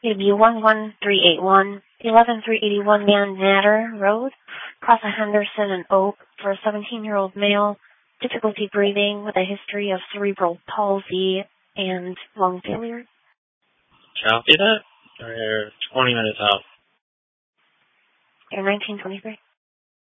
It'll be 11381, 11381 Man Natter Road, Casa Henderson and Oak, for a 17-year-old male, difficulty breathing with a history of cerebral palsy and lung failure. Copy that. We're 20 minutes out. Air 1923.